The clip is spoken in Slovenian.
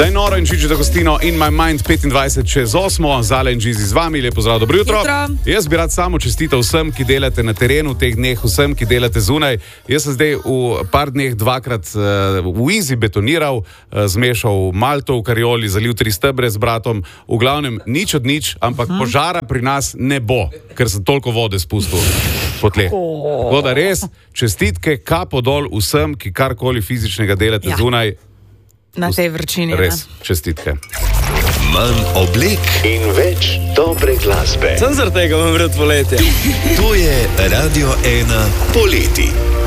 Daj noro in čiči za gostino In My Mind 25/8, Zale in Džizi z vami, lepo zdrav, dobro jutro. Jaz bi rad samo čestitev vsem, ki delate na terenu v teh dneh, vsem, ki delate zunaj. Jaz sem zdaj v par dneh dvakrat v Izi betoniral, zmešal malto v karioli, zalil 3 stebre z bratom, v glavnem nič od nič, ampak požara pri nas ne bo, ker sem toliko vode spustil po tleh. Tako da res, čestitke, kapo dol vsem, ki karkoli fizičnega delate zunaj. Na tej vrčini. Res, čestitke. Manj oblek in več dobre glasbe. Sem zaradi tega vam vred poletje. To je Radio 1 poleti.